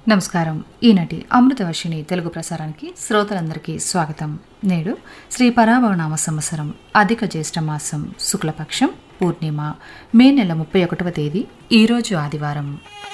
నమస్కారం. ఈనాటి అమృతవర్షిణి తెలుగు ప్రసారానికి శ్రోతలందరికీ స్వాగతం. నేడు శ్రీ పరాభవనామ సంవత్సరం అధిక జ్యేష్ఠ మాసం శుక్లపక్షం పూర్ణిమ మే నెల 31వ తేదీ ఈరోజు ఆదివారం.